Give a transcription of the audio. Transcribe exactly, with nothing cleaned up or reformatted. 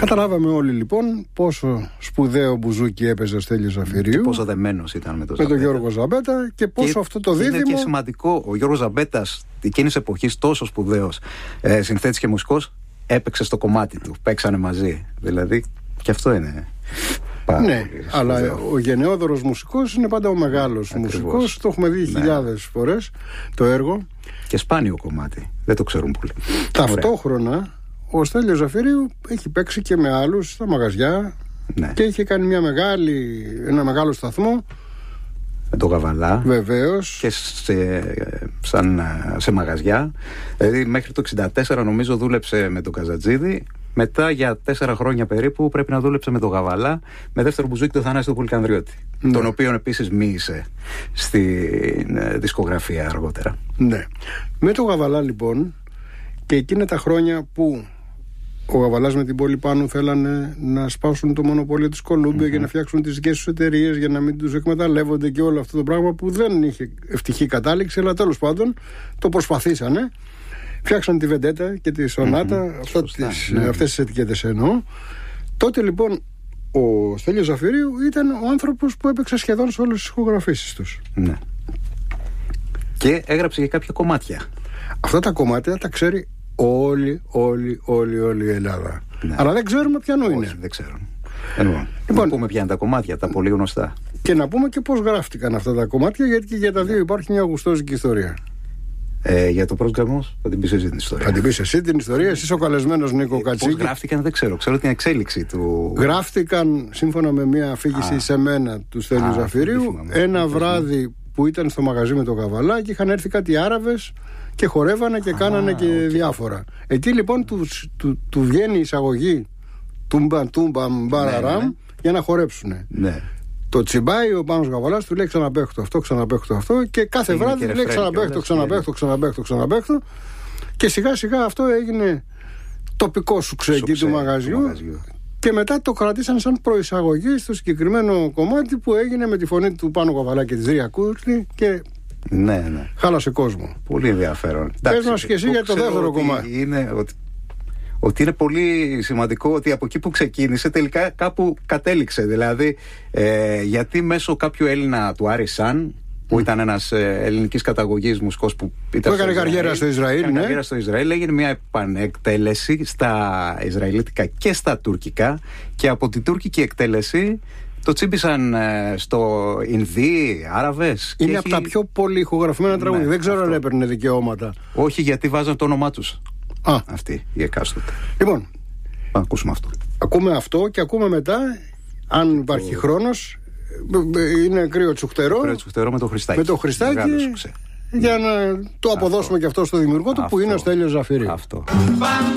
Καταλάβαμε όλοι λοιπόν πόσο σπουδαίο μπουζούκι έπαιζε ο Στέλιος Ζαφυρίου. Και πόσο δεμένος ήταν με τον, με τον Γιώργο Ζαμπέτα και πόσο και αυτό το δίδυμο. Είναι και σημαντικό, ο Γιώργος Ζαμπέτας, εκείνης εποχής τόσο σπουδαίος ε, συνθέτης και μουσικός, έπαιξε στο κομμάτι του. Παίξανε μαζί. Δηλαδή, και αυτό είναι. Ναι, αλλά ο γενναιόδωρος μουσικός είναι πάντα ο μεγάλος μουσικός. Το έχουμε δει ναι. χιλιάδες φορές το έργο. Και σπάνιο κομμάτι. Δεν το ξέρουν πολύ. Ταυτόχρονα, ο Στέλιος Ζαφυρίου έχει παίξει και με άλλους στα μαγαζιά ναι. και είχε κάνει μια μεγάλη, ένα μεγάλο σταθμό. Με το Γαβαλά. Βεβαίως. Και σε, σαν, σε μαγαζιά. Δηλαδή μέχρι το εξήντα τέσσερα νομίζω δούλεψε με τον Καζατζίδη. Μετά για τέσσερα χρόνια περίπου πρέπει να δούλεψε με τον Γαβαλά, με δεύτερο μπουζούκι το Θανάση του Πολυκανδριώτη. Ναι. Τον οποίο επίσης μοίησε στη δισκογραφία αργότερα. Ναι. Με τον Γαβαλά λοιπόν, και εκείνα τα χρόνια που ο Γαβαλάς με την Πόλη Πάνου θέλανε να σπάσουν το μονοπόλιο της Κολούμπια mm-hmm. για να φτιάξουν τις δικές τους εταιρείες, για να μην τους εκμεταλλεύονται και όλο αυτό το πράγμα που δεν είχε ευτυχή κατάληξη, αλλά τέλος πάντων το προσπαθήσανε. Φτιάξαν τη Βεντέτα και τη Σονάτα, mm-hmm. αυτό, τις, ναι. αυτές τις ετικέτες εννοώ. Τότε λοιπόν ο Στέλιος Ζαφυρίου ήταν ο άνθρωπος που έπαιξε σχεδόν σε όλες τις ηχογραφήσεις τους. Ναι. Και έγραψε και κάποια κομμάτια. Αυτά τα κομμάτια τα ξέρει όλη, όλη, όλη, όλη η Ελλάδα. Ναι. Αλλά δεν ξέρουμε ποιανού είναι. Όχι, δεν ξέρουν. Λοιπόν, λοιπόν, να πούμε ποια είναι τα κομμάτια, τα πολύ γνωστά. Και να πούμε και πώς γράφτηκαν αυτά τα κομμάτια, γιατί και για τα δύο υπάρχει μια γουστόζικη ιστορία. Ε, για το πρόσγραμμος θα την πεις εσύ την ιστορία. Θα την πεις εσύ την ιστορία, εσύ ο καλεσμένος Νίκο Κατσίκη. Πώς γράφτηκαν δεν ξέρω, ξέρω την εξέλιξη του. Γράφτηκαν σύμφωνα με μια αφήγηση Α. σε μένα του Στέλιου Ζαφυρίου, ένα βράδυ που ήταν στο μαγαζί με το Γαβαλά και είχαν έρθει κάτι Άραβες και χορεύανε και Α, κάνανε και okay. διάφορα. Εκεί λοιπόν του, του, του βγαίνει η εισαγωγή τούμπα τούμπα μπαραραμ ναι, ναι. για να χορέψουνε. Ναι. Το τσιμπάει ο Πάνος Γαβαλάς, του λέει ξαναπαίχτω αυτό, ξαναπαίχτω αυτό και κάθε έγινε βράδυ λέει ξαναπαίχτω, ξαναπαίχτω, ξαναπαίχτω, ξαναπαίχτω και σιγά σιγά αυτό έγινε τοπικό σουξέ εκεί του μαγαζιού, μαγαζιού και μετά το κρατήσαν σαν προεισαγωγή στο συγκεκριμένο κομμάτι που έγινε με τη φωνή του Πάνου Γαβαλά και της Ρία Κούρτη και ναι, ναι. χάλασε κόσμο. Πολύ ενδιαφέρον. Πες μας και εσύ για το δεύτερο κομμάτι. Είναι ότι ότι είναι πολύ σημαντικό ότι από εκεί που ξεκίνησε τελικά κάπου κατέληξε. Δηλαδή, ε, γιατί μέσω κάποιου Έλληνα του Άρη Σαν, που mm. ήταν ένας ε, ελληνικής καταγωγής μουσικός που ήταν. Που έκανε καριέρα στο Ισραήλ. Έκανε ναι. καριέρα στο Ισραήλ. Έγινε μια επανεκτέλεση στα Ισραηλίτικα και στα τουρκικά. Και από την τουρκική εκτέλεση το τσίμπησαν ε, στο Ινδί, Άραβες. Είναι έχει... από τα πιο πολύ ηχογραφημένα τραγούδια. Ναι, δεν ξέρω αυτό. αν έπαιρνε δικαιώματα. Όχι, γιατί βάζαν το όνομά τους. Α. Αυτή η εκάστοτε. Λοιπόν, να ακούσουμε αυτό. Ακούμε αυτό και ακούμε μετά, αν υπάρχει το... χρόνος, είναι κρύο τσουχτερό. Κρύο τσουχτερό με το Χριστάκι. Με το Χριστάκι, για να το αποδώσουμε αυτό. και αυτό στο δημιουργό του, αυτό. που είναι ο Στέλιος Ζαφυρίου. Αυτό.